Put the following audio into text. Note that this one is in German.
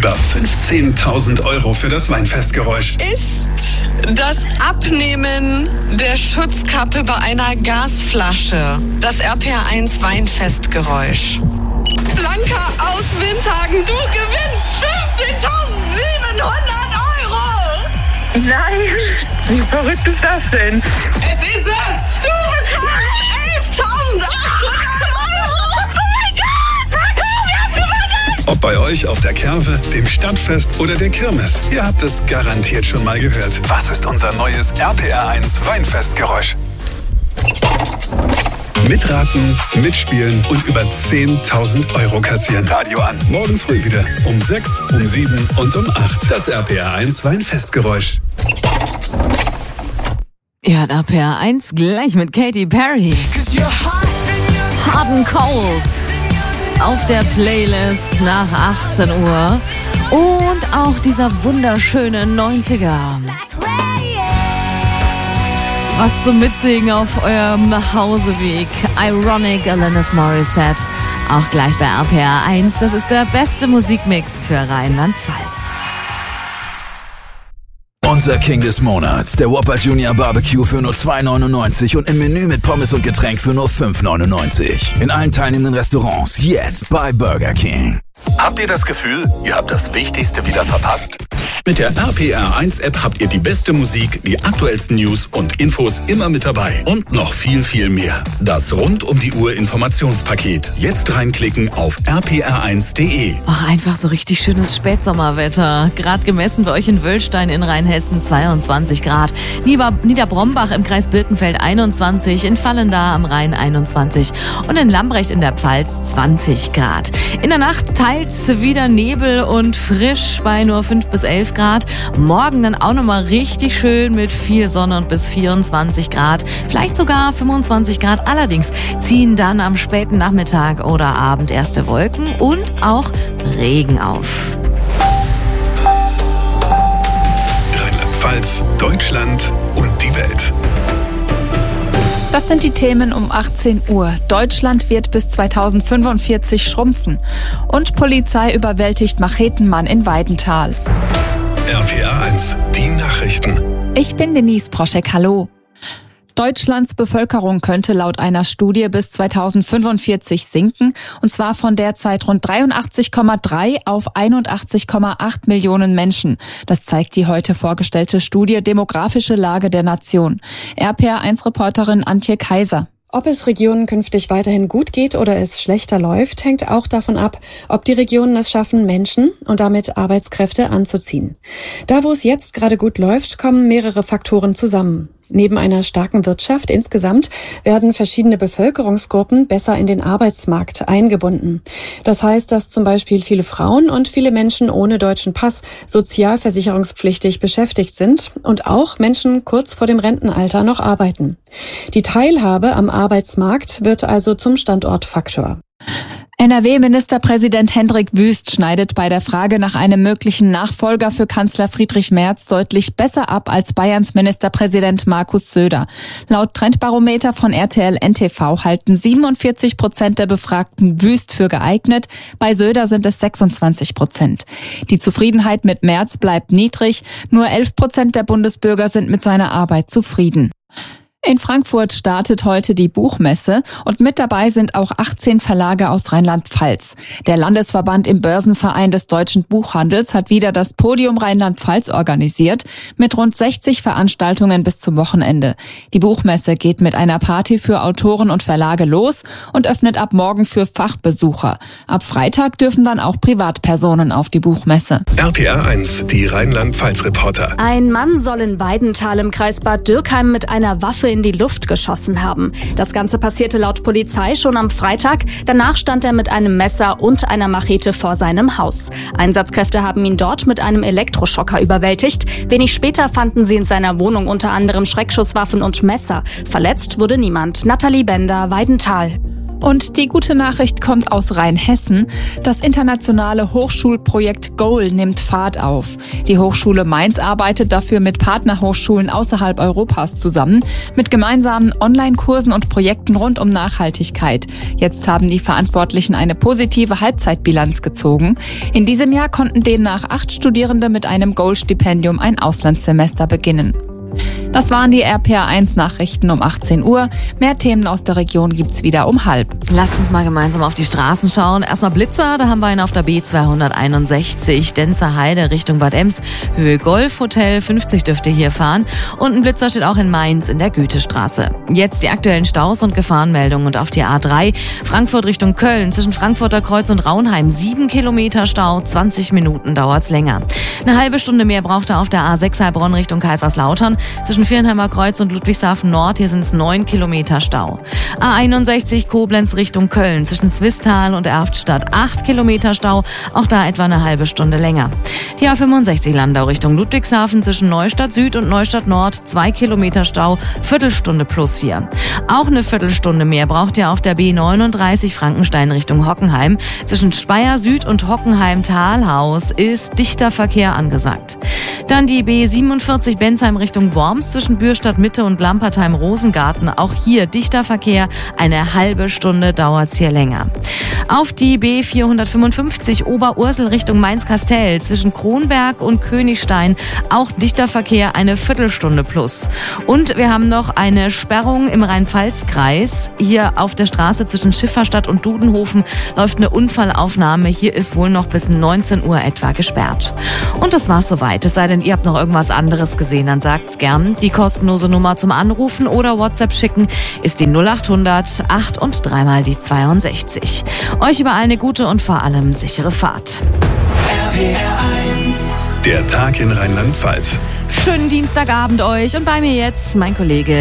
Über 15.000 € für das Weinfestgeräusch. Ist das Abnehmen der Schutzkappe bei einer Gasflasche das RPR1 Weinfestgeräusch? Blanca aus Windhagen, du gewinnst 15.700 €! Nein, wie verrückt ist das denn? Es ist es! Du bekommst 11.800 €! Oh mein Gott! Wir haben gewonnen! Ob bei euch auf der Kerwe, dem Stadtfest oder der Kirmes, ihr habt es garantiert schon mal gehört. Was ist unser neues RPR1 Weinfestgeräusch? Mitraten, mitspielen und über 10.000 € kassieren. Radio an. Morgen früh wieder. Um 6, um 7 und um 8. Das RPR1 Weinfestgeräusch. Ihr hört RPR1 gleich mit Katy Perry. Hard and Cold. Auf der Playlist nach 18 Uhr. Und auch dieser wunderschöne 90er. Was zum Mitsingen auf eurem Nachhauseweg. Ironic, Alanis Morissette. Auch gleich bei RPR1. Das ist der beste Musikmix für Rheinland-Pfalz. Unser King des Monats, der Whopper Junior Barbecue für nur 2,99 und im Menü mit Pommes und Getränk für nur 5,99. In allen teilnehmenden Restaurants jetzt bei Burger King. Habt ihr das Gefühl, ihr habt das Wichtigste wieder verpasst? Mit der RPR1-App habt ihr die beste Musik, die aktuellsten News und Infos immer mit dabei. Und noch viel, viel mehr. Das Rund-um-die-Uhr-Informationspaket. Jetzt reinklicken auf rpr1.de. Ach, einfach so richtig schönes Spätsommerwetter. Gerade gemessen bei euch in Wöllstein in Rheinhessen 22 Grad. Niederbrombach im Kreis Birkenfeld 21, in Vallendar am Rhein 21 und in Lambrecht in der Pfalz 20 Grad. In der Nacht teils wieder Nebel und frisch bei nur 5 bis 11 Grad. Morgen dann auch nochmal richtig schön mit viel Sonne und bis 24 Grad. Vielleicht sogar 25 Grad. Allerdings ziehen dann am späten Nachmittag oder Abend erste Wolken und auch Regen auf. Rheinland-Pfalz, Deutschland und die Welt. Das sind die Themen um 18 Uhr. Deutschland wird bis 2045 schrumpfen. Und Polizei überwältigt Machetenmann in Weidenthal. RPR1, die Nachrichten. Ich bin Denise Proschek, hallo. Deutschlands Bevölkerung könnte laut einer Studie bis 2045 sinken, und zwar von derzeit rund 83,3 auf 81,8 Millionen Menschen. Das zeigt die heute vorgestellte Studie Demografische Lage der Nation. RPR1-Reporterin Antje Kaiser. Ob es Regionen künftig weiterhin gut geht oder es schlechter läuft, hängt auch davon ab, ob die Regionen es schaffen, Menschen und damit Arbeitskräfte anzuziehen. Da, wo es jetzt gerade gut läuft, kommen mehrere Faktoren zusammen. Neben einer starken Wirtschaft insgesamt werden verschiedene Bevölkerungsgruppen besser in den Arbeitsmarkt eingebunden. Das heißt, dass zum Beispiel viele Frauen und viele Menschen ohne deutschen Pass sozialversicherungspflichtig beschäftigt sind und auch Menschen kurz vor dem Rentenalter noch arbeiten. Die Teilhabe am Arbeitsmarkt wird also zum Standortfaktor. NRW-Ministerpräsident Hendrik Wüst schneidet bei der Frage nach einem möglichen Nachfolger für Kanzler Friedrich Merz deutlich besser ab als Bayerns Ministerpräsident Markus Söder. Laut Trendbarometer von RTL NTV halten 47% der Befragten Wüst für geeignet, bei Söder sind es 26%. Die Zufriedenheit mit Merz bleibt niedrig, nur 11% der Bundesbürger sind mit seiner Arbeit zufrieden. In Frankfurt startet heute die Buchmesse und mit dabei sind auch 18 Verlage aus Rheinland-Pfalz. Der Landesverband im Börsenverein des deutschen Buchhandels hat wieder das Podium Rheinland-Pfalz organisiert mit rund 60 Veranstaltungen bis zum Wochenende. Die Buchmesse geht mit einer Party für Autoren und Verlage los und öffnet ab morgen für Fachbesucher. Ab Freitag dürfen dann auch Privatpersonen auf die Buchmesse. RPR1, die Rheinland-Pfalz-Reporter. Ein Mann soll in Weidenthal im Kreis Bad Dürkheim mit einer Waffe in die Luft geschossen haben. Das Ganze passierte laut Polizei schon am Freitag. Danach stand er mit einem Messer und einer Machete vor seinem Haus. Einsatzkräfte haben ihn dort mit einem Elektroschocker überwältigt. Wenig später fanden sie in seiner Wohnung unter anderem Schreckschusswaffen und Messer. Verletzt wurde niemand. Nathalie Bender, Weidenthal. Und die gute Nachricht kommt aus Rheinhessen. Das internationale Hochschulprojekt GOAL nimmt Fahrt auf. Die Hochschule Mainz arbeitet dafür mit Partnerhochschulen außerhalb Europas zusammen, mit gemeinsamen Online-Kursen und Projekten rund um Nachhaltigkeit. Jetzt haben die Verantwortlichen eine positive Halbzeitbilanz gezogen. In diesem Jahr konnten demnach 8 Studierende mit einem GOAL-Stipendium ein Auslandssemester beginnen. Das waren die RPR1-Nachrichten um 18 Uhr. Mehr Themen aus der Region gibt's wieder um 12:30. Lasst uns mal gemeinsam auf die Straßen schauen. Erstmal Blitzer, da haben wir einen auf der B261, Denzer Heide Richtung Bad Ems, Höhe Golfhotel, 50 dürft ihr hier fahren. Und ein Blitzer steht auch in Mainz in der Goethestraße. Jetzt die aktuellen Staus und Gefahrenmeldungen und auf die A3 Frankfurt Richtung Köln, zwischen Frankfurter Kreuz und Raunheim 7 Kilometer Stau, 20 Minuten dauert's länger. Eine halbe Stunde mehr braucht er auf der A6 Heilbronn Richtung Kaiserslautern, zwischen Vierenheimer Kreuz und Ludwigshafen Nord, hier sind es 9 Kilometer Stau. A61 Koblenz Richtung Köln, zwischen Swisttal und Erftstadt 8 Kilometer Stau, auch da etwa eine halbe Stunde länger. Die A65 Landau Richtung Ludwigshafen, zwischen Neustadt Süd und Neustadt Nord 2 Kilometer Stau, Viertelstunde plus hier. Auch eine Viertelstunde mehr braucht ihr auf der B39 Frankenstein Richtung Hockenheim, zwischen Speyer Süd und Hockenheim-Talhaus ist dichter Verkehr angesagt. Dann die B47 Bensheim Richtung Worms, zwischen Bürstadt Mitte und Lampertheim-Rosengarten. Auch hier dichter Verkehr, eine halbe Stunde dauert's hier länger. Auf die B455 Oberursel Richtung Mainz-Kastell, zwischen Kronberg und Königstein. Auch dichter Verkehr, eine Viertelstunde plus. Und wir haben noch eine Sperrung im Rhein-Pfalz-Kreis. Hier auf der Straße zwischen Schifferstadt und Dudenhofen läuft eine Unfallaufnahme. Hier ist wohl noch bis 19 Uhr etwa gesperrt. Und das war's soweit. Es sei denn, ihr habt noch irgendwas anderes gesehen, dann sagt's gern. Die kostenlose Nummer zum Anrufen oder WhatsApp schicken ist die 0800 8 und 3 mal die 62. Euch überall eine gute und vor allem sichere Fahrt. Der Tag in Rheinland-Pfalz. Schönen Dienstagabend euch und bei mir jetzt mein Kollege